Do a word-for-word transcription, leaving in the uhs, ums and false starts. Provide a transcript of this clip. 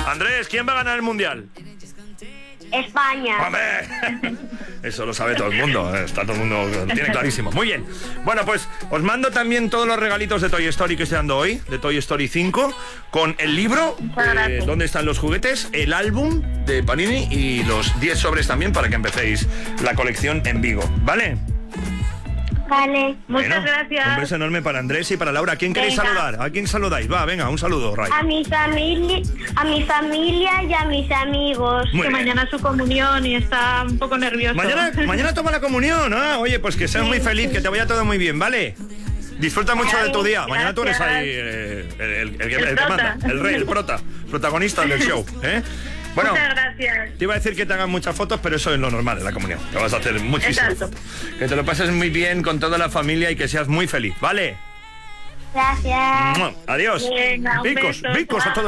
Andrés, ¿quién va a ganar el Mundial? España. ¡Hombre! Eso lo sabe todo el mundo, está todo el mundo, lo tiene clarísimo. Muy bien. Bueno, pues os mando también todos los regalitos de Toy Story que estoy dando hoy, de Toy Story cinco, con el libro, eh, donde están los juguetes, el álbum de Panini y los diez sobres también para que empecéis la colección en Vigo, ¿vale? Vale. Muchas Bueno, gracias. Un beso enorme para Andrés y para Laura. ¿A quién queréis Venga. saludar? ¿A quién saludáis? Va, venga, un saludo, Ray. A mi familia, a mi familia y a mis amigos. Muy que bien. mañana es su comunión y está un poco nervioso. Mañana, mañana toma la comunión, ¿ah? Oye, pues que seas muy feliz, que te vaya todo muy bien, ¿vale? Disfruta mucho de tu día. Mañana tú eres ahí eh, el, el, el, el, el que manda, el rey, el prota, protagonista del show, ¿eh? Bueno, Muchas gracias. te iba a decir que te hagan muchas fotos, pero eso es lo normal en la comunión. Te vas a hacer muchísimas Exacto. fotos. Que te lo pases muy bien con toda la familia y que seas muy feliz, ¿vale? Gracias. Adiós. Venga, un Bicos, beso, bicos a chao. todos.